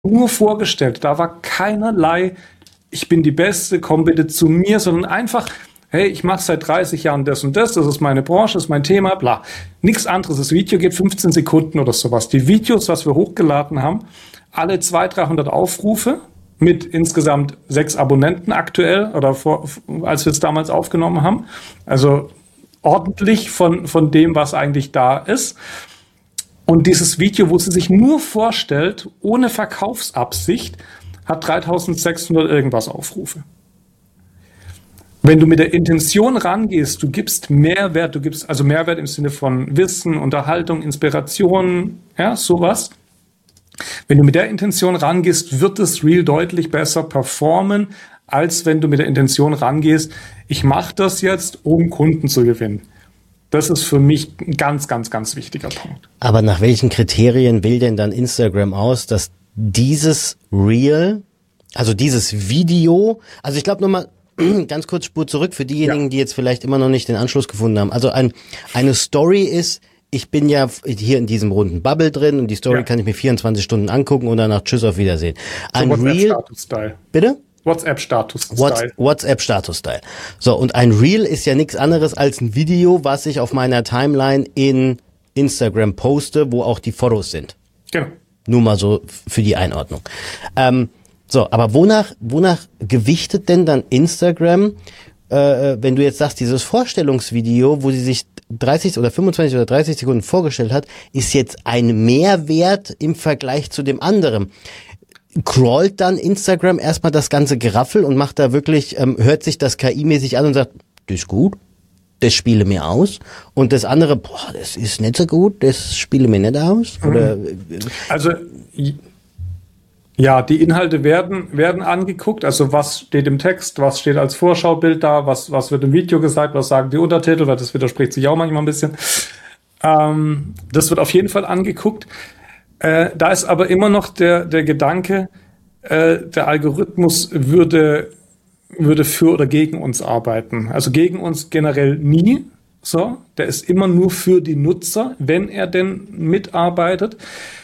nur vorgestellt. Da war keinerlei, ich bin die Beste, komm bitte zu mir, sondern einfach, hey, ich mache seit 30 Jahren das und das ist meine Branche, das ist mein Thema, bla. Nichts anderes. Das Video geht 15 Sekunden oder sowas. Die Videos, was wir hochgeladen haben, alle 200, 300 Aufrufe mit insgesamt 6 Abonnenten aktuell oder als wir es damals aufgenommen haben. Also ordentlich von dem, was eigentlich da ist. Und dieses Video, wo sie sich nur vorstellt, ohne Verkaufsabsicht, hat 3600 irgendwas Aufrufe. Wenn du mit der Intention rangehst, du gibst Mehrwert, also Mehrwert im Sinne von Wissen, Unterhaltung, Inspiration, ja, sowas. Wenn du mit der Intention rangehst, wird das Reel deutlich besser performen, als wenn du mit der Intention rangehst, ich mache das jetzt, um Kunden zu gewinnen. Das ist für mich ein ganz, ganz, ganz wichtiger Punkt. Aber nach welchen Kriterien wählt denn dann Instagram aus, dass dieses Reel, also dieses Video, also ich glaube nochmal ganz kurz Spur zurück für diejenigen, die jetzt vielleicht immer noch nicht den Anschluss gefunden haben. Also eine Story ist, ich bin ja hier in diesem runden Bubble drin und die Story kann ich mir 24 Stunden angucken und danach tschüss, auf Wiedersehen. Ein Reel, bitte? WhatsApp-Status-Style. WhatsApp-Status-Style. So, und ein Reel ist ja nichts anderes als ein Video, was ich auf meiner Timeline in Instagram poste, wo auch die Fotos sind. Genau. Nur mal so für die Einordnung. So, aber wonach gewichtet denn dann Instagram, wenn du jetzt sagst, dieses Vorstellungsvideo, wo sie sich 30 oder 25 oder 30 Sekunden vorgestellt hat, ist jetzt ein Mehrwert im Vergleich zu dem anderen. Crawlt dann Instagram erstmal das ganze Geraffel und macht da wirklich, hört sich das KI-mäßig an und sagt, das ist gut, das spiele mir aus. Und das andere, boah, das ist nicht so gut, das spiele mir nicht aus. Oder also ja, die Inhalte werden angeguckt, also was steht im Text, was steht als Vorschaubild da, was wird im Video gesagt, was sagen die Untertitel, weil das widerspricht sich auch manchmal ein bisschen. Das wird auf jeden Fall angeguckt. Da ist aber immer noch der Gedanke, der Algorithmus würde für oder gegen uns arbeiten. Also gegen uns generell nie. So, der ist immer nur für die Nutzer, wenn er denn mitarbeitet.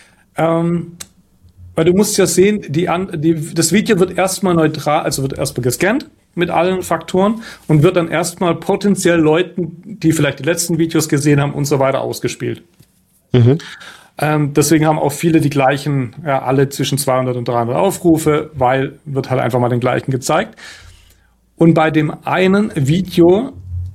Weil du musst ja sehen, das Video wird erstmal neutral, also wird erstmal gescannt mit allen Faktoren und wird dann erstmal potenziell Leuten, die vielleicht die letzten Videos gesehen haben und so weiter, ausgespielt. Mhm. Deswegen haben auch viele die gleichen, ja, alle zwischen 200 und 300 Aufrufe, weil wird halt einfach mal den gleichen gezeigt. Und bei dem einen Video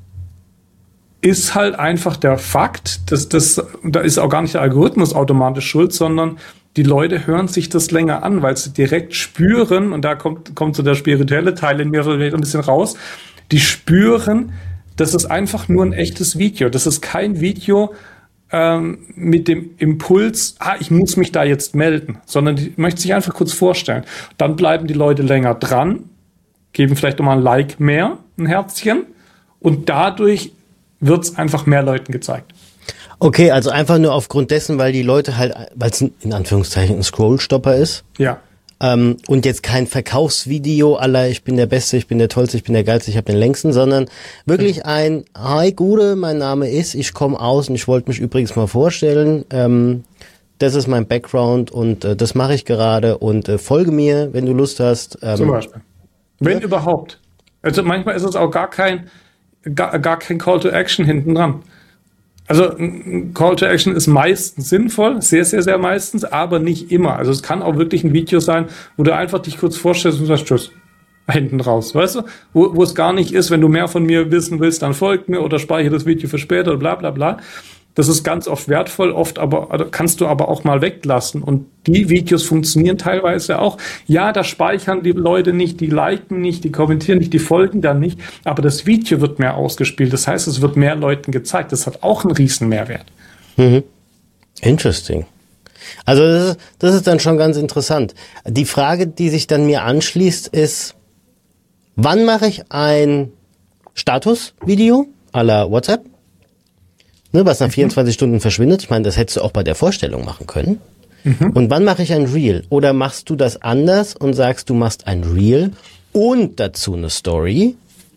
ist halt einfach der Fakt, da ist auch gar nicht der Algorithmus automatisch schuld, sondern die Leute hören sich das länger an, weil sie direkt spüren, und da kommt so der spirituelle Teil in mir vielleicht ein bisschen raus, die spüren, das ist einfach nur ein echtes Video. Das ist kein Video mit dem Impuls, ich muss mich da jetzt melden, sondern die möchten sich einfach kurz vorstellen. Dann bleiben die Leute länger dran, geben vielleicht nochmal ein Like mehr, ein Herzchen, und dadurch wird es einfach mehr Leuten gezeigt. Okay, also einfach nur aufgrund dessen, weil die Leute halt, weil es in Anführungszeichen ein Scrollstopper ist. Ja. Und jetzt kein Verkaufsvideo aller ich bin der Beste, ich bin der Tollste, ich bin der Geilste, ich habe den Längsten, sondern wirklich ein Hi Gude, mein Name ist, ich komme aus und ich wollte mich übrigens mal vorstellen. Das ist mein Background und das mache ich gerade und folge mir, wenn du Lust hast. Zum Beispiel. Wenn überhaupt. Also manchmal ist es auch gar kein Call to Action hinten dran. Also ein Call to Action ist meistens sinnvoll, sehr, sehr, sehr meistens, aber nicht immer. Also es kann auch wirklich ein Video sein, wo du einfach dich kurz vorstellst und sagst, tschüss, hinten raus, weißt du? Wo es gar nicht ist, wenn du mehr von mir wissen willst, dann folg mir oder speichere das Video für später oder bla bla bla. Das ist ganz oft wertvoll, oft aber kannst du aber auch mal weglassen. Und die Videos funktionieren teilweise auch. Ja, da speichern die Leute nicht, die liken nicht, die kommentieren nicht, die folgen dann nicht. Aber das Video wird mehr ausgespielt. Das heißt, es wird mehr Leuten gezeigt. Das hat auch einen riesen Mehrwert. Mhm. Interesting. Also das ist dann schon ganz interessant. Die Frage, die sich dann mir anschließt, ist, wann mache ich ein Statusvideo à la WhatsApp? Ne, was nach 24 Stunden verschwindet. Ich meine, das hättest du auch bei der Vorstellung machen können. Mhm. Und wann mache ich ein Reel? Oder machst du das anders und sagst, du machst ein Reel und dazu eine Story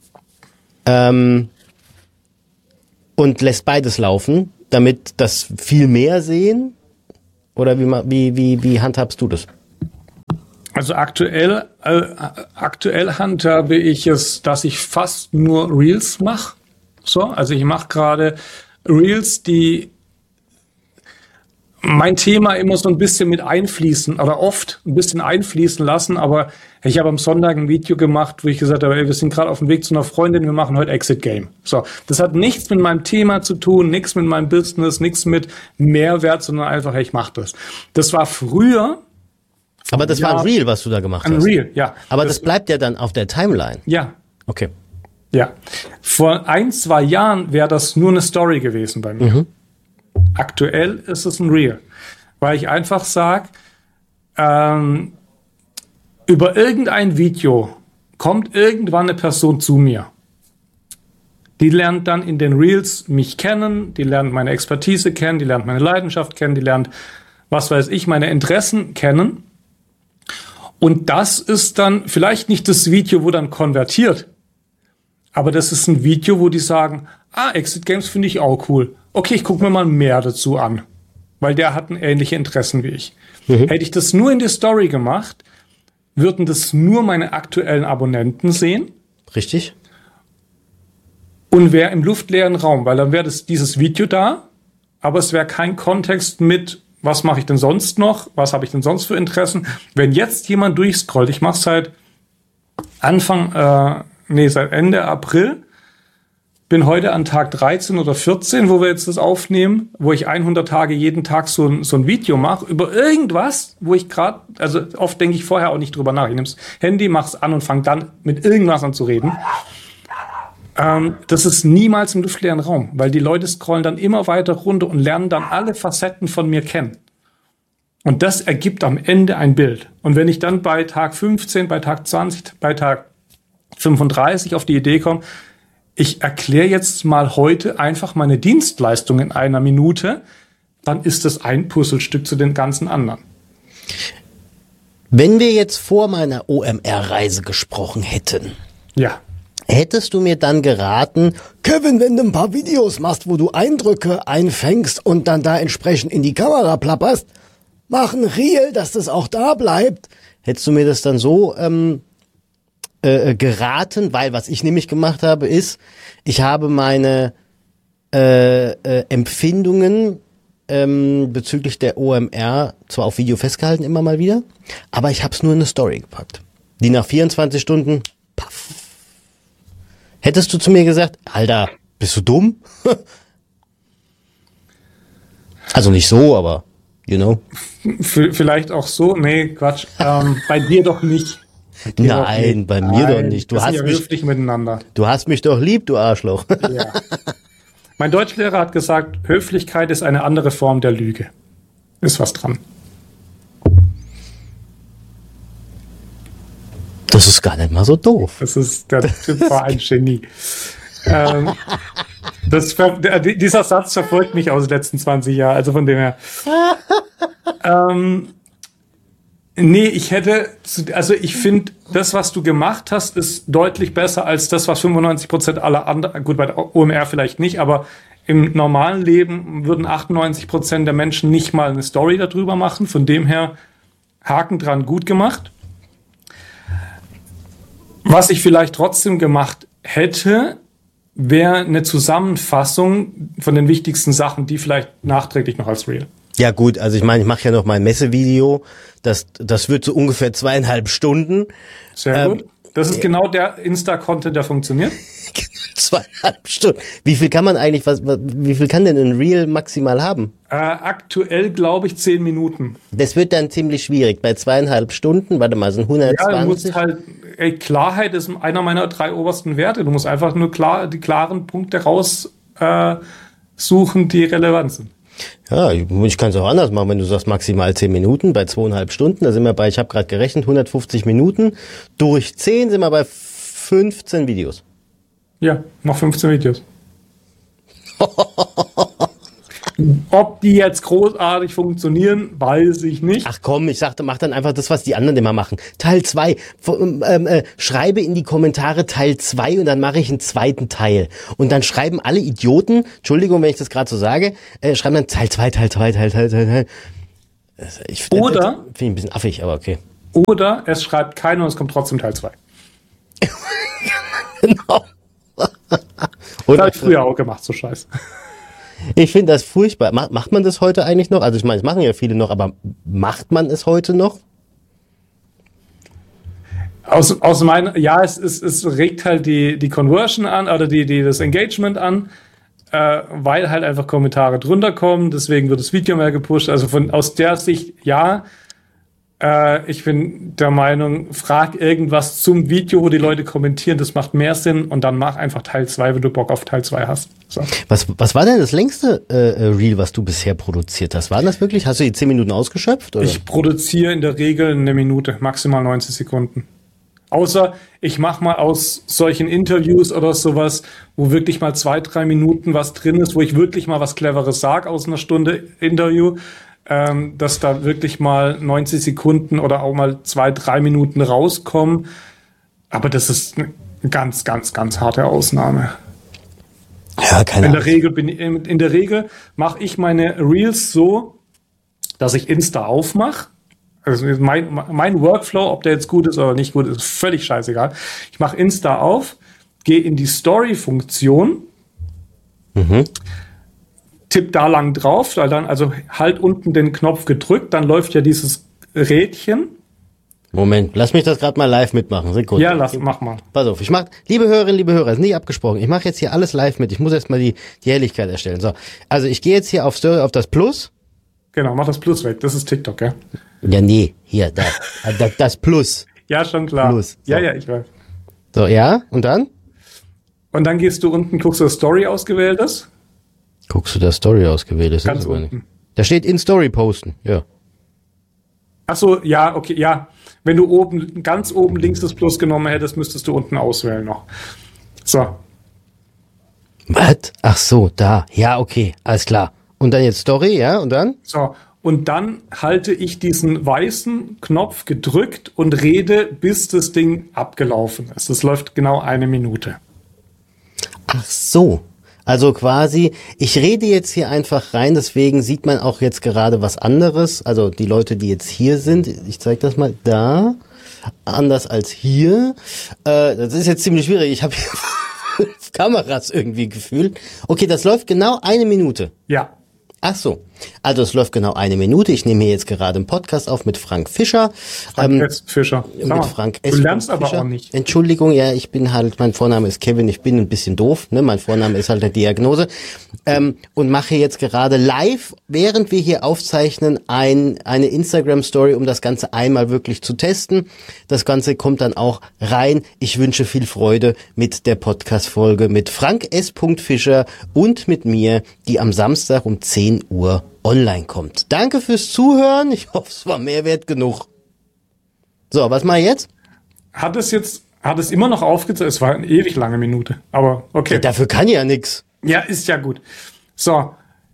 und lässt beides laufen, damit das viel mehr sehen? Oder wie handhabst du das? Also aktuell handhabe ich es, dass ich fast nur Reels mache. So, also ich mache gerade Reels, die mein Thema immer so ein bisschen mit einfließen oder oft ein bisschen einfließen lassen, aber ich habe am Sonntag ein Video gemacht, wo ich gesagt habe, ey, wir sind gerade auf dem Weg zu einer Freundin, wir machen heute Exit Game. So, das hat nichts mit meinem Thema zu tun, nichts mit meinem Business, nichts mit Mehrwert, sondern einfach, hey, ich mache das. Das war früher. Aber das war ein Reel, was du da gemacht hast. Ein Reel, ja. Aber das bleibt ja dann auf der Timeline. Ja. Okay. Ja. Vor 1-2 Jahren wäre das nur eine Story gewesen bei mir. Mhm. Aktuell ist es ein Reel, weil ich einfach sage, über irgendein Video kommt irgendwann eine Person zu mir. Die lernt dann in den Reels mich kennen, die lernt meine Expertise kennen, die lernt meine Leidenschaft kennen, die lernt, was weiß ich, meine Interessen kennen. Und das ist dann vielleicht nicht das Video, wo dann konvertiert, aber das ist ein Video, wo die sagen, Exit Games finde ich auch cool. Okay, ich gucke mir mal mehr dazu an, weil der hat ähnliche Interessen wie ich. Mhm. Hätte ich das nur in die Story gemacht, würden das nur meine aktuellen Abonnenten sehen. Richtig. Und wäre im luftleeren Raum, weil dann wäre dieses Video da, aber es wäre kein Kontext mit, was mache ich denn sonst noch, was habe ich denn sonst für Interessen. Wenn jetzt jemand durchscrollt, ich mache seit seit Ende April, bin heute an Tag 13 oder 14, wo wir jetzt das aufnehmen, wo ich 100 Tage jeden Tag so ein Video mache, über irgendwas, wo ich gerade, also oft denke ich vorher auch nicht drüber nach. Ich nehme das Handy, mach's an und fange dann mit irgendwas an zu reden. Das ist niemals im luftleeren Raum, weil die Leute scrollen dann immer weiter runter und lernen dann alle Facetten von mir kennen. Und das ergibt am Ende ein Bild. Und wenn ich dann bei Tag 15, bei Tag 20, bei Tag 35 auf die Idee komme, ich erkläre jetzt mal heute einfach meine Dienstleistung in einer Minute, dann ist das ein Puzzlestück zu den ganzen anderen. Wenn wir jetzt vor meiner OMR-Reise gesprochen hätten, ja, hättest du mir dann geraten, Kevin, wenn du ein paar Videos machst, wo du Eindrücke einfängst und dann da entsprechend in die Kamera plapperst, mach ein Reel, dass das auch da bleibt. Hättest du mir das dann so geraten, weil was ich nämlich gemacht habe, ist, ich habe meine Empfindungen bezüglich der OMR zwar auf Video festgehalten, immer mal wieder, aber ich habe es nur in eine Story gepackt, die nach 24 Stunden, paff. Hättest du zu mir gesagt, Alter, bist du dumm? Also nicht so, aber, you know. Vielleicht auch so, nee, Quatsch, bei dir doch nicht. Nein, bei mir doch nicht. Du hast ja höflich miteinander. Du hast mich doch lieb, du Arschloch. Ja. Mein Deutschlehrer hat gesagt, Höflichkeit ist eine andere Form der Lüge. Ist was dran. Das ist gar nicht mal so doof. Der Typ war ein Genie. Dieser Satz verfolgt mich aus den letzten 20 Jahren, also von dem her. Nee, ich finde, das, was du gemacht hast, ist deutlich besser als das, was 95% aller anderen, gut, bei der OMR vielleicht nicht, aber im normalen Leben würden 98% der Menschen nicht mal eine Story darüber machen. Von dem her, Haken dran, gut gemacht. Was ich vielleicht trotzdem gemacht hätte, wäre eine Zusammenfassung von den wichtigsten Sachen, die vielleicht nachträglich noch als Reel. Ja gut, also ich meine, ich mache ja noch mein Messevideo, das wird so ungefähr 2,5 Stunden. Sehr gut. Das ist genau der Insta-Content, der funktioniert. 2,5 Stunden. Wie viel kann man eigentlich, wie viel kann denn ein Reel maximal haben? Aktuell glaube ich 10 Minuten. Das wird dann ziemlich schwierig. Bei 2,5 Stunden, warte mal, sind 120. Ja, du musst halt, Klarheit ist einer meiner 3 obersten Werte. Du musst einfach nur die klaren Punkte raussuchen, die relevant sind. Ja, ich kann es auch anders machen, wenn du sagst maximal 10 Minuten, bei 2,5 Stunden, da sind wir bei, ich habe gerade gerechnet, 150 Minuten, durch 10 sind wir bei 15 Videos. Ja, noch 15 Videos. Ob die jetzt großartig funktionieren, weiß ich nicht. Ach komm, ich sagte, mach dann einfach das, was die anderen immer machen. Teil 2. Schreibe in die Kommentare Teil 2 und dann mache ich einen zweiten Teil. Und dann schreiben alle Idioten, Entschuldigung, wenn ich das gerade so sage, schreiben dann Teil 2. Oder finde ich ein bisschen affig, aber okay. Oder es schreibt keiner und es kommt trotzdem Teil 2. Genau. Das habe ich früher auch gemacht, so Scheiß. Ich finde das furchtbar. Macht man das heute eigentlich noch? Also ich meine, es machen ja viele noch, aber macht man es heute noch? Aus meiner, ja, es regt halt die Conversion an oder das Engagement an, weil halt einfach Kommentare drunter kommen, deswegen wird das Video mehr gepusht. Also aus der Sicht, ja, ich bin der Meinung, frag irgendwas zum Video, wo die Leute kommentieren, das macht mehr Sinn und dann mach einfach Teil 2, wenn du Bock auf Teil 2 hast. So. Was war denn das längste Reel, was du bisher produziert hast? War das wirklich? Hast du die 10 Minuten ausgeschöpft? Oder? Ich produziere in der Regel eine Minute, maximal 90 Sekunden. Außer ich mache mal aus solchen Interviews oder sowas, wo wirklich mal 2-3 Minuten was drin ist, wo ich wirklich mal was Cleveres sage aus einer Stunde Interview, dass da wirklich mal 90 Sekunden oder auch mal 2-3 Minuten rauskommen. Aber das ist eine ganz, ganz, ganz harte Ausnahme. Ja, keine Ahnung. In der Regel mache ich meine Reels so, dass ich Insta aufmache. Also mein Workflow, ob der jetzt gut ist oder nicht gut ist, völlig scheißegal. Ich mache Insta auf, gehe in die Story-Funktion, tipp da lang drauf, weil dann, also halt unten den Knopf gedrückt, dann läuft ja dieses Rädchen. Moment, lass mich das gerade mal live mitmachen. Sekunde. Ja, mach mal. Pass auf, liebe Hörerinnen, liebe Hörer, ist nie abgesprochen. Ich mache jetzt hier alles live mit. Ich muss erst mal die Helligkeit erstellen. So, also ich gehe jetzt hier auf das Plus. Genau, mach das Plus weg. Das ist TikTok, ja? Ja, nee, hier, das Plus. Ja, schon klar. Plus. So. Ja, ich weiß. So, ja, und dann? Und dann gehst du unten, guckst du, das Story ausgewählt ist. Guckst du, das Story ausgewählt ist? Ganz unten. Da steht in Story posten, ja. Ach so, ja, okay, ja. Wenn du ganz oben links das Plus genommen hättest, müsstest du unten auswählen noch. So. Was? Ach so, da. Ja, okay, alles klar. Und dann jetzt Story, ja, und dann? So, und dann halte ich diesen weißen Knopf gedrückt und rede, bis das Ding abgelaufen ist. Das läuft genau 1 Minute. Ach so. Also quasi, ich rede jetzt hier einfach rein, deswegen sieht man auch jetzt gerade was anderes. Also die Leute, die jetzt hier sind, ich zeige das mal da, anders als hier. Das ist jetzt ziemlich schwierig. Ich habe hier 5 Kameras irgendwie gefühlt. Okay, das läuft genau 1 Minute. Ja. Ach so, also es läuft genau 1 Minute. Ich nehme hier jetzt gerade einen Podcast auf mit Frank Fischer. Frank S. Fischer. Mit Frank S. Du lernst Fischer. aber auch nicht. Entschuldigung, ja, mein Vorname ist Kevin, ich bin ein bisschen doof, ne? Mein Vorname ist halt eine Diagnose. Und mache jetzt gerade live, während wir hier aufzeichnen, eine Instagram-Story, um das Ganze einmal wirklich zu testen. Das Ganze kommt dann auch rein. Ich wünsche viel Freude mit der Podcast-Folge mit Frank S. Fischer und mit mir, die am Samstag um 10 Uhr online kommt. Danke fürs Zuhören. Ich hoffe, es war Mehrwert genug. So, was mal jetzt? Hat es immer noch aufgezeigt? Es war eine ewig lange Minute. Aber okay. Ja, dafür kann ja nix. Ja, ist ja gut. So.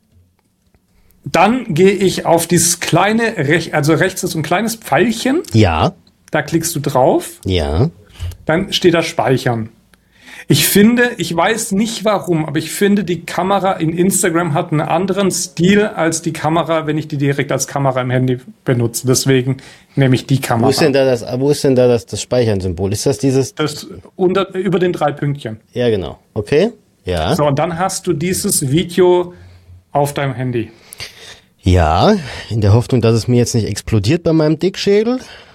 Dann gehe ich auf dieses kleine, also rechts ist so ein kleines Pfeilchen. Ja. Da klickst du drauf. Ja. Dann steht da Speichern. Ich weiß nicht warum, aber ich finde, die Kamera in Instagram hat einen anderen Stil als die Kamera, wenn ich die direkt als Kamera im Handy benutze. Deswegen nehme ich die Kamera. Wo ist denn da das Speichern-Symbol? Ist das dieses? Das über den 3 Pünktchen. Ja, genau. Okay. Ja. So, und dann hast du dieses Video auf deinem Handy. Ja, in der Hoffnung, dass es mir jetzt nicht explodiert bei meinem Dickschädel.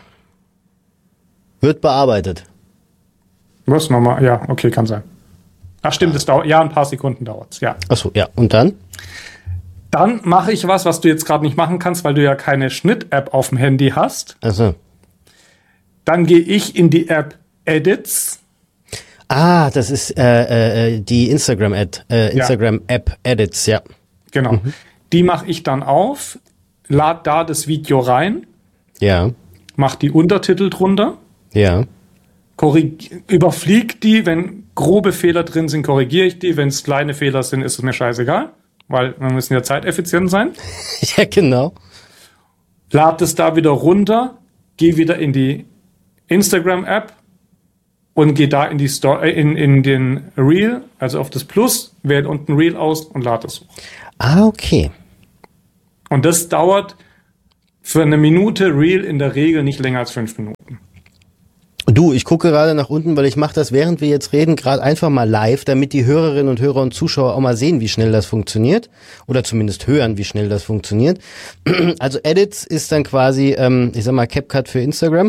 Wird bearbeitet. Was nochmal? Ja, okay, kann sein. Ach stimmt, es dauert, ja, ein paar Sekunden dauert's, ja. Ach so, ja. Und dann? Dann mache ich was du jetzt gerade nicht machen kannst, weil du ja keine Schnitt-App auf dem Handy hast. Ach so. Dann gehe ich in die App Edits. Ah, das ist die Instagram-App, Instagram-App Edits, ja. Genau. Die mache ich dann auf, lade da das Video rein. Ja. Mach die Untertitel drunter. Ja. Überflieg die, wenn grobe Fehler drin sind, korrigiere ich die. Wenn es kleine Fehler sind, ist es mir scheißegal, weil wir müssen ja zeiteffizient sein. Ja, genau. Lad es da wieder runter, geh wieder in die Instagram-App und geh da in die in den Reel, also auf das Plus, wähle unten Reel aus und lad es hoch. Ah, okay. Und das dauert Für eine Minute Reel in der Regel nicht länger als 5 Minuten. Du, ich gucke gerade nach unten, weil ich mache das, während wir jetzt reden, gerade einfach mal live, damit die Hörerinnen und Hörer und Zuschauer auch mal sehen, wie schnell das funktioniert. Oder zumindest hören, wie schnell das funktioniert. Also Edits ist dann quasi, ich sag mal, CapCut für Instagram.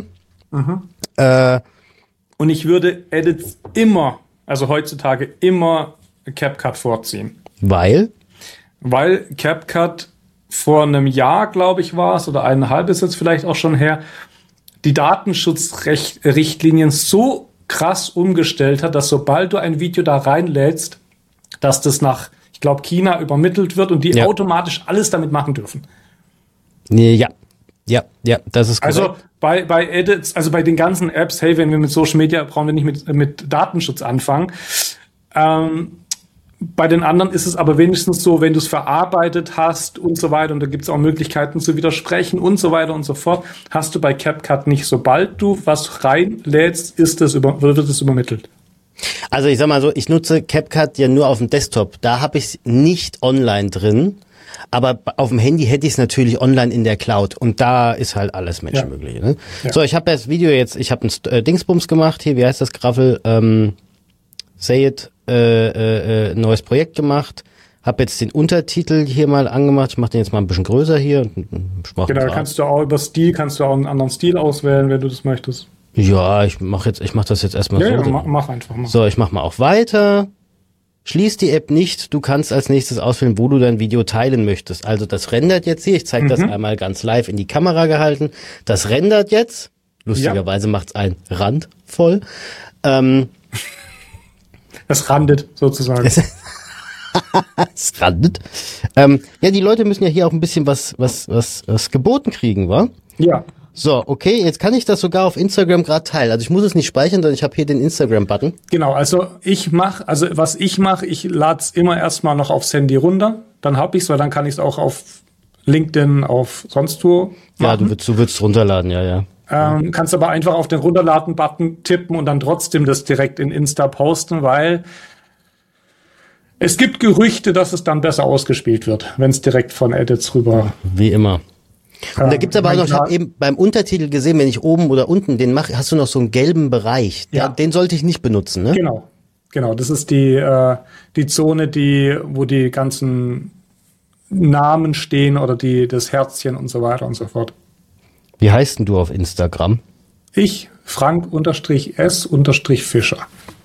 Und ich würde Edits immer, also heutzutage immer CapCut vorziehen. Weil CapCut vor einem Jahr, glaube ich, war es, oder 1,5 ist jetzt vielleicht auch schon her, die Datenschutzrichtlinien so krass umgestellt hat, dass sobald du ein Video da reinlädst, dass das nach, ich glaube, China übermittelt wird und die automatisch alles damit machen dürfen. Ja, das ist korrekt. Also bei Edits, also bei den ganzen Apps, hey, wenn wir mit Social Media, brauchen wir nicht mit Datenschutz anfangen. Bei den anderen ist es aber wenigstens so, wenn du es verarbeitet hast und so weiter, und da gibt es auch Möglichkeiten zu widersprechen und so weiter und so fort, hast du bei CapCut nicht. Sobald du was reinlädst, wird es übermittelt. Also ich sag mal so, ich nutze CapCut ja nur auf dem Desktop. Da habe ich es nicht online drin, aber auf dem Handy hätte ich es natürlich online in der Cloud. Und da ist halt alles Menschenmögliche. Ne? Ja. So, ich habe das Video jetzt, ich habe ein Dingsbums gemacht hier, wie heißt das Graffel? Say It. Neues Projekt gemacht, habe jetzt den Untertitel hier mal angemacht, ich mache den jetzt mal ein bisschen größer hier. Genau, da kannst du auch über Stil, kannst du auch einen anderen Stil auswählen, wenn du das möchtest. Ja, ich mach das jetzt erstmal so. Ja, mach einfach mal. So, ich mach mal auf Weiter. Schließ die App nicht, du kannst als nächstes auswählen, wo du dein Video teilen möchtest. Also das rendert jetzt hier, ich zeige das einmal ganz live in die Kamera gehalten. Das rendert jetzt, lustigerweise macht's ein Rand voll. Es randet sozusagen. Es randet. Ja, die Leute müssen ja hier auch ein bisschen was geboten kriegen, wa? Ja. So, okay, jetzt kann ich das sogar auf Instagram gerade teilen. Also ich muss es nicht speichern, sondern ich habe hier den Instagram-Button. Genau, was ich mache, ich lade es immer erstmal noch aufs Handy runter, dann habe ich es, weil dann kann ich es auch auf LinkedIn, auf sonst wo machen. Ja, du würdest runterladen, ja. Kannst aber einfach auf den Runterladen-Button tippen und dann trotzdem das direkt in Insta posten, weil es gibt Gerüchte, dass es dann besser ausgespielt wird, wenn es direkt von Edits rüber. Wie immer. Und da gibt's aber auch noch, ich habe eben beim Untertitel gesehen, wenn ich oben oder unten den mache, hast du noch so einen gelben Bereich. Ja. Den sollte ich nicht benutzen, ne? Genau. Das ist die Zone, wo die ganzen Namen stehen oder das Herzchen und so weiter und so fort. Wie heißt denn du auf Instagram? Ich, Frank_S_Fischer.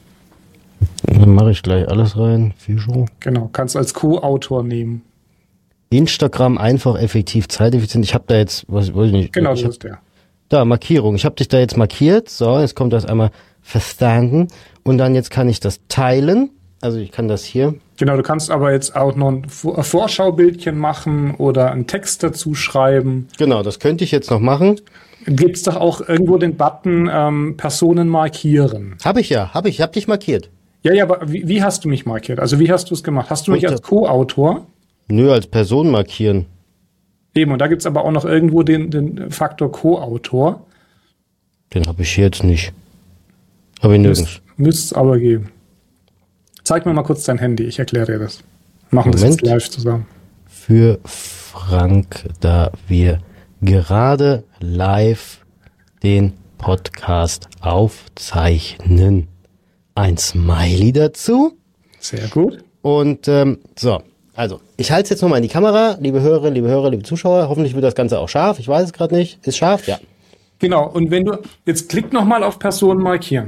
Dann mache ich gleich alles rein. Fischer. Genau, kannst als Co-Autor nehmen. Instagram einfach, effektiv, zeiteffizient. Ich habe da jetzt, weiß ich nicht. Genau, das ist der. Da, Markierung. Ich habe dich da jetzt markiert. So, jetzt kommt das einmal verstanden. Und dann jetzt kann ich das teilen. Also ich kann das hier. Genau, du kannst aber jetzt auch noch ein Vorschaubildchen machen oder einen Text dazu schreiben. Genau, das könnte ich jetzt noch machen. Gibt es doch auch irgendwo den Button Personen markieren? Habe ich. Hab dich markiert. Ja, aber wie hast du mich markiert? Also wie hast du es gemacht? Hast du mich als Co-Autor? Nö, als Person markieren. Eben, und da gibt's aber auch noch irgendwo den Faktor Co-Autor. Den habe ich jetzt nicht. Habe ich nirgends. Müsste es aber geben. Zeig mir mal kurz dein Handy, ich erkläre dir das. Machen das jetzt live zusammen. Für Frank, da wir gerade live den Podcast aufzeichnen. Ein Smiley dazu. Sehr gut. Und so, also ich halte es jetzt nochmal in die Kamera. Liebe Hörerinnen, liebe Hörer, liebe Zuschauer, hoffentlich wird das Ganze auch scharf. Ich weiß es gerade nicht. Ist scharf? Ja. Genau, und wenn du, jetzt klick nochmal auf Personen markieren.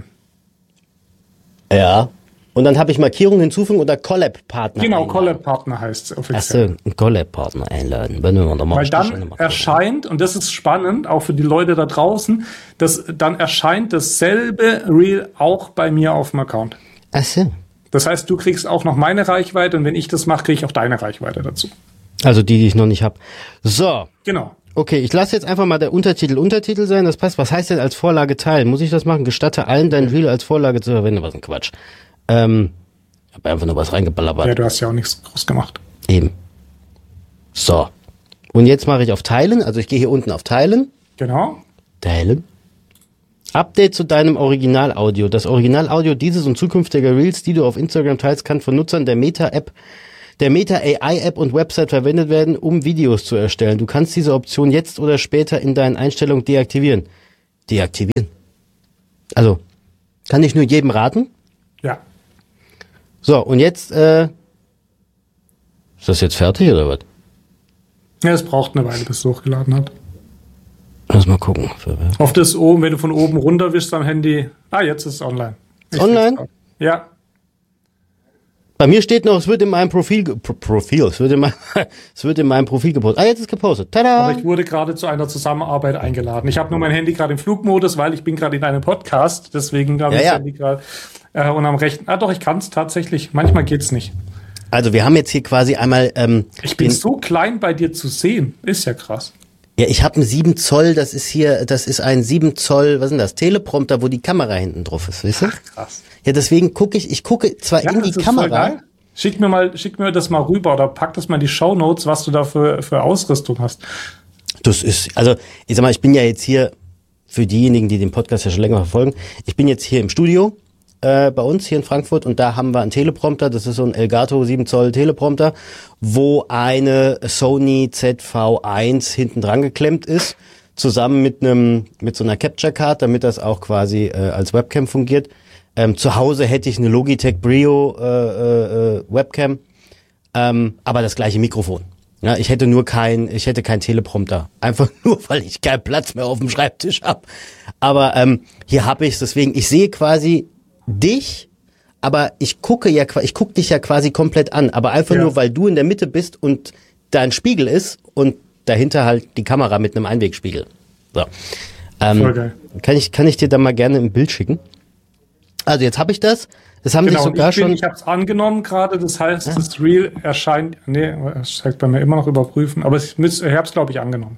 Ja. Und dann habe ich Markierungen hinzufügen oder Collab-Partner. Genau, Collab-Partner heißt es offiziell. Achso, einen Collab-Partner einladen. Weil dann erscheint, und das ist spannend, auch für die Leute da draußen, dann erscheint dasselbe Reel auch bei mir auf dem Account. Achso. Das heißt, du kriegst auch noch meine Reichweite und wenn ich das mache, kriege ich auch deine Reichweite dazu. Also die ich noch nicht habe. So. Genau. Okay, ich lasse jetzt einfach mal der Untertitel sein, das passt. Was heißt denn als Vorlage teilen? Muss ich das machen? Gestatte allen, dein Reel als Vorlage zu verwenden? Was ein Quatsch. Ich habe einfach nur was reingeballert. Ja, du hast ja auch nichts groß gemacht. Eben. So. Und jetzt mache ich auf Teilen. Also ich gehe hier unten auf Teilen. Genau. Teilen. Update zu deinem Originalaudio. Das Originalaudio dieses und zukünftiger Reels, die du auf Instagram teilst, kann von Nutzern der Meta-App der Meta AI App und Website verwendet werden, um Videos zu erstellen. Du kannst diese Option jetzt oder später in deinen Einstellungen deaktivieren. Deaktivieren? Also, kann ich nur jedem raten? Ja. So, und jetzt, ist das jetzt fertig oder was? Ja, es braucht eine Weile, bis es hochgeladen hat. Lass mal gucken. Oft ist oben, wenn du von oben runter wischst am Handy. Jetzt ist es online. Online? Ja. Bei mir steht noch, es wird in meinem Profil, es wird in meinem Profil gepostet. Jetzt ist gepostet. Tada! Aber ich wurde gerade zu einer Zusammenarbeit eingeladen. Ich habe nur mein Handy gerade im Flugmodus, weil ich bin gerade in einem Podcast. Deswegen habe ich das Handy gerade und am rechten. Doch, ich kann es tatsächlich. Manchmal geht's nicht. Also wir haben jetzt hier quasi einmal... ich bin so klein bei dir zu sehen. Ist ja krass. Ja, ich habe einen 7 Zoll, das ist ein 7 Zoll, was ist denn das, Teleprompter, wo die Kamera hinten drauf ist, weißt du? Ach, krass. Ja, deswegen ich gucke zwar in die Kamera. Schick mir das mal rüber oder pack das mal in die Shownotes, was du da für Ausrüstung hast. Das ist, also, ich sag mal, ich bin ja jetzt hier, für diejenigen, die den Podcast ja schon länger verfolgen, ich bin jetzt hier im Studio, bei uns hier in Frankfurt und da haben wir einen Teleprompter, das ist so ein Elgato 7 Zoll Teleprompter, wo eine Sony ZV-1 hinten dran geklemmt ist, zusammen mit so einer Capture Card, damit das auch quasi als Webcam fungiert. Zu Hause hätte ich eine Logitech Brio Webcam, aber das gleiche Mikrofon. Ja, ich hätte keinen Teleprompter. Einfach nur, weil ich keinen Platz mehr auf dem Schreibtisch habe. Aber hier habe ich es, deswegen, ich sehe quasi dich, aber ich guck dich ja quasi komplett an. Aber einfach nur, weil du in der Mitte bist und da ein Spiegel ist und dahinter halt die Kamera mit einem Einwegspiegel. So. Voll geil. Kann ich dir da mal gerne ein Bild schicken? Also jetzt habe ich das. Das haben sich sogar schon. Ich habe es angenommen gerade. Das heißt, das Reel erscheint. Nee, es zeigt bei mir immer noch überprüfen. Aber ich habe es, glaube ich, angenommen.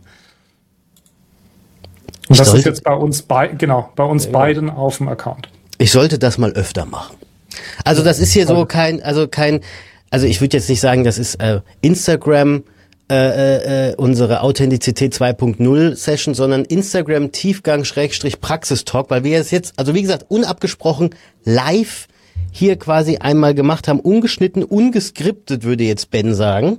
Und das ist jetzt bei uns beiden auf dem Account. Ich sollte das mal öfter machen. Also das ist hier so also ich würde jetzt nicht sagen, das ist Instagram unsere Authentizität 2.0 Session, sondern Instagram Tiefgang / Praxistalk, weil wir es jetzt, also wie gesagt, unabgesprochen live hier quasi einmal gemacht haben, ungeschnitten, ungeskriptet, würde jetzt Ben sagen.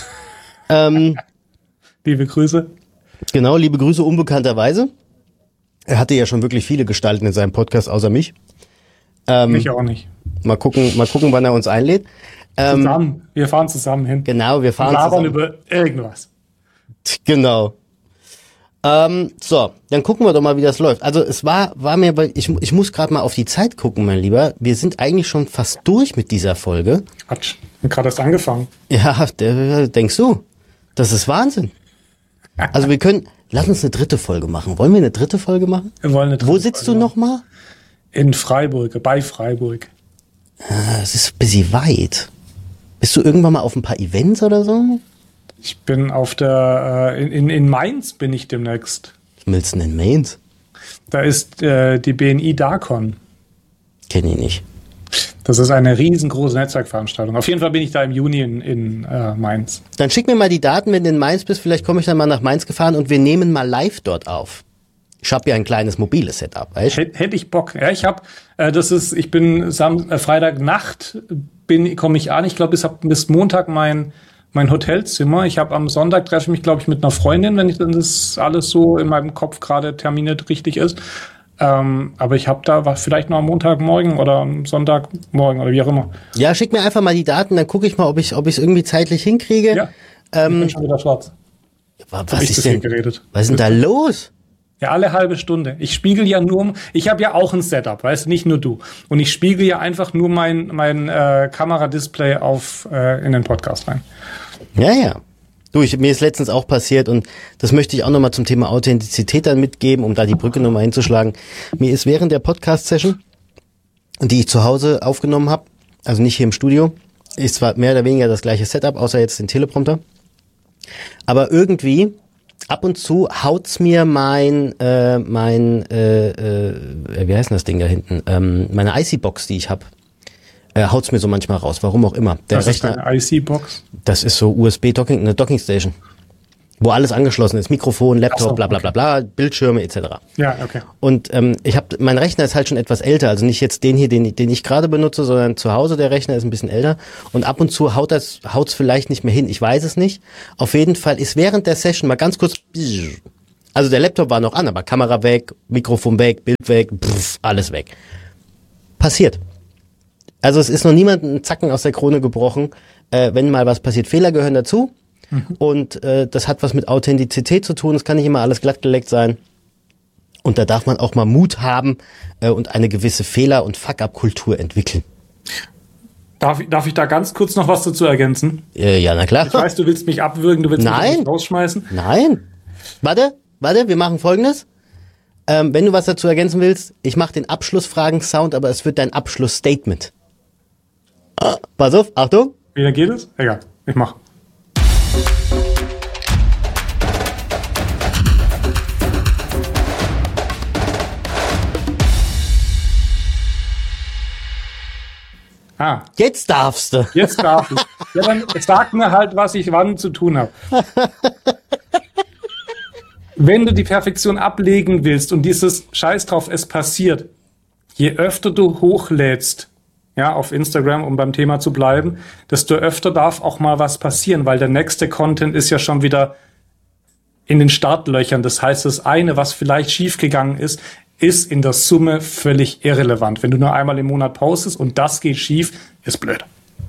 Liebe Grüße. Genau, liebe Grüße unbekannterweise. Er hatte ja schon wirklich viele Gestalten in seinem Podcast, außer mich. Mich auch nicht. Mal gucken, wann er uns einlädt. Zusammen. Wir fahren zusammen hin. Genau, wir fahren labern zusammen. über irgendwas. Genau. So, dann gucken wir doch mal, wie das läuft. Also es war mir, weil ich muss gerade mal auf die Zeit gucken, mein Lieber. Wir sind eigentlich schon fast durch mit dieser Folge. Quatsch, ich hab gerade erst angefangen. Ja, denkst du? Das ist Wahnsinn. Also lass uns eine dritte Folge machen. Wollen wir eine dritte Folge machen? Wir wollen eine dritte Wo sitzt Folge du nochmal? In Freiburg, bei Freiburg. Es ist ein bisschen weit. Bist du irgendwann mal auf ein paar Events oder so? Ich bin in Mainz bin ich demnächst. Was willst du denn in Mainz? Da ist die BNI Darkon. Kenn ich nicht. Das ist eine riesengroße Netzwerkveranstaltung. Auf jeden Fall bin ich da im Juni in Mainz. Dann schick mir mal die Daten, wenn du in Mainz bist. Vielleicht komme ich dann mal nach Mainz gefahren und wir nehmen mal live dort auf. Ich habe ja ein kleines mobiles Setup, weißt du? Hätte ich Bock. Ja, ich bin Freitagnacht komme ich an. Ich glaube, bis Montag mein Hotelzimmer. Ich habe am Sonntag treffe ich mich, glaube ich, mit einer Freundin, wenn das alles so in meinem Kopf gerade terminiert richtig ist. Aber ich habe da vielleicht noch am Montagmorgen oder am Sonntagmorgen oder wie auch immer. Ja, schick mir einfach mal die Daten, dann gucke ich mal, ob ich es irgendwie zeitlich hinkriege. Ja, ich bin schon wieder schwarz. Was ist denn da los? Ja, alle halbe Stunde. Ich spiegel ja ich habe ja auch ein Setup, weißt du, nicht nur du. Und ich spiegel ja einfach nur mein Kameradisplay in den Podcast rein. Ja. Du, mir ist letztens auch passiert und das möchte ich auch nochmal zum Thema Authentizität dann mitgeben, um da die Brücke nochmal hinzuschlagen. Mir ist während der Podcast-Session, die ich zu Hause aufgenommen habe, also nicht hier im Studio, ist zwar mehr oder weniger das gleiche Setup, außer jetzt den Teleprompter, aber irgendwie ab und zu haut's mir wie heißt denn das Ding da hinten? Meine IC-Box, die ich habe, haut's mir so manchmal raus. Warum auch immer. Der das Rechner, ist eine IC-Box? das ist so USB-Docking, eine Docking-Station. Wo alles angeschlossen ist, Mikrofon, Laptop, bla bla bla bla, Bildschirme etc. Ja, okay. Und mein Rechner ist halt schon etwas älter, also nicht jetzt den hier, den ich gerade benutze, sondern zu Hause der Rechner ist ein bisschen älter und ab und zu haut's vielleicht nicht mehr hin, ich weiß es nicht. Auf jeden Fall ist während der Session mal ganz kurz, also der Laptop war noch an, aber Kamera weg, Mikrofon weg, Bild weg, alles weg. Passiert. Also es ist noch niemandem ein Zacken aus der Krone gebrochen, wenn mal was passiert. Fehler gehören dazu. Und das hat was mit Authentizität zu tun. Es kann nicht immer alles glattgeleckt sein. Und da darf man auch mal Mut haben und eine gewisse Fehler- und Fuck-up-Kultur entwickeln. Darf ich da ganz kurz noch was dazu ergänzen? Ja, na klar. Ich weiß, du willst mich abwürgen, du willst mich rausschmeißen. Nein. Warte, wir machen Folgendes. Wenn du was dazu ergänzen willst, ich mache den Abschlussfragen-Sound, aber es wird dein Abschlussstatement. Pass auf, Achtung. Wie lange geht es? Egal, ich mach. Jetzt darfst du. Jetzt darf ich. Ja, dann sag mir halt, was ich wann zu tun habe. Wenn du die Perfektion ablegen willst und dieses Scheiß drauf, es passiert, je öfter du hochlädst, ja, auf Instagram, um beim Thema zu bleiben, desto öfter darf auch mal was passieren, weil der nächste Content ist ja schon wieder in den Startlöchern. Das heißt, das eine, was vielleicht schiefgegangen ist in der Summe völlig irrelevant. Wenn du nur einmal im Monat postest und das geht schief, ist blöd.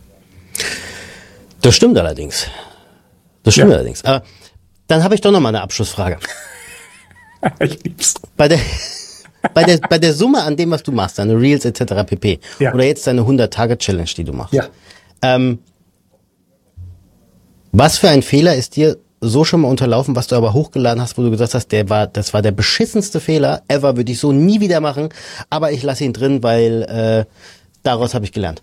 Das stimmt allerdings. Allerdings. Aber dann habe ich doch noch mal eine Abschlussfrage. Ich lieb's. Bei der Summe an dem, was du machst, deine Reels etc. pp. Ja. Oder jetzt deine 100-Tage-Challenge, die du machst. Ja. Was für ein Fehler ist dir so schon mal unterlaufen, was du aber hochgeladen hast, wo du gesagt hast, das war der beschissenste Fehler ever, würde ich so nie wieder machen, aber ich lasse ihn drin, weil daraus habe ich gelernt.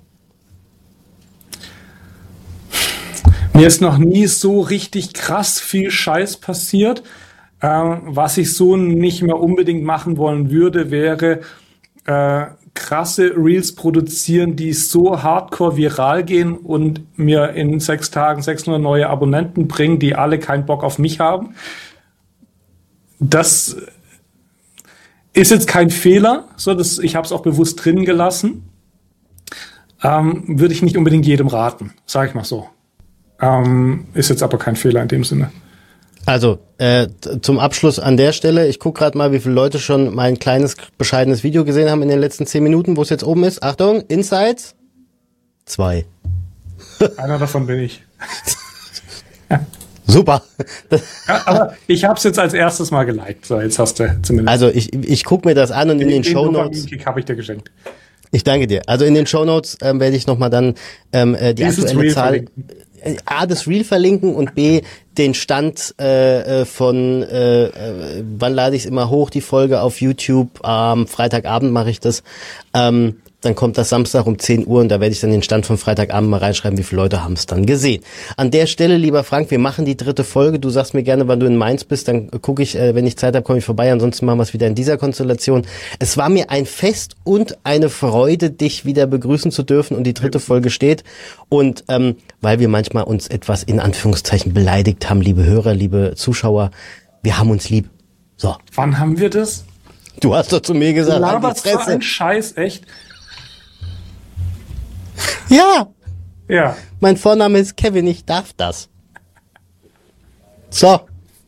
Mir ist noch nie so richtig krass viel Scheiß passiert. Was ich so nicht mehr unbedingt machen wollen würde, wäre krasse Reels produzieren, die so hardcore viral gehen und mir in 6 Tagen 600 neue Abonnenten bringen, die alle keinen Bock auf mich haben. Das ist jetzt kein Fehler, ich habe es auch bewusst drin gelassen. Würde ich nicht unbedingt jedem raten, sage ich mal so. Ist jetzt aber kein Fehler in dem Sinne. Also, zum Abschluss an der Stelle, ich gucke gerade mal, wie viele Leute schon mein kleines, bescheidenes Video gesehen haben in den letzten 10 Minuten, wo es jetzt oben ist. Achtung, Insights. 2. Einer davon bin ich. Super. Ja, aber ich habe es jetzt als erstes mal geliked. So, jetzt hast du zumindest. Also, ich gucke mir das an und in den Shownotes. Habe ich dir geschenkt. Ich danke dir. Also in den Shownotes werde ich nochmal dann die aktuelle Zahl... A, das Reel verlinken und B, den Stand von wann lade ich es immer hoch, die Folge auf YouTube, am Freitagabend mache ich das, dann kommt das Samstag um 10 Uhr und da werde ich dann den Stand von Freitagabend mal reinschreiben, wie viele Leute haben es dann gesehen. An der Stelle, lieber Frank, wir machen die 3. Folge, du sagst mir gerne, wann du in Mainz bist, dann gucke ich, wenn ich Zeit habe, komme ich vorbei, ansonsten machen wir es wieder in dieser Konstellation. Es war mir ein Fest und eine Freude, dich wieder begrüßen zu dürfen und die 3. Folge steht und weil wir manchmal uns etwas in Anführungszeichen beleidigt haben, liebe Hörer, liebe Zuschauer, wir haben uns lieb. So. Wann haben wir das? Du hast doch zu mir gesagt, laberst du ein Scheiß, echt? Ja. Ja. Mein Vorname ist Kevin, ich darf das. So.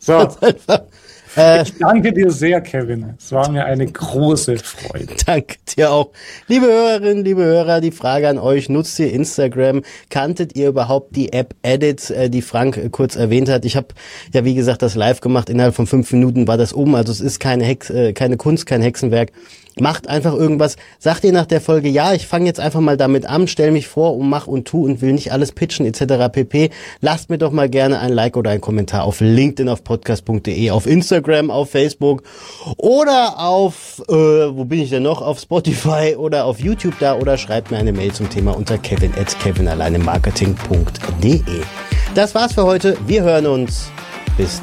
Ich danke dir sehr, Kevin. Es war mir eine große Freude. Danke dir auch. Liebe Hörerinnen, liebe Hörer, die Frage an euch, nutzt ihr Instagram? Kanntet ihr überhaupt die App Edit, die Frank kurz erwähnt hat? Ich habe ja, wie gesagt, das live gemacht. Innerhalb von 5 Minuten war das oben. Also es ist keine Kunst, kein Hexenwerk. Macht einfach irgendwas. Sagt ihr nach der Folge, ja, ich fange jetzt einfach mal damit an, stell mich vor und mach und tu und will nicht alles pitchen etc. pp. Lasst mir doch mal gerne ein Like oder einen Kommentar auf LinkedIn, auf podcast.de, auf Instagram, auf Facebook oder auf, wo bin ich denn noch? Auf Spotify oder auf YouTube da oder schreibt mir eine Mail zum Thema unter kevin@kevinalleinemarketing.de. Das war's für heute. Wir hören uns. Bis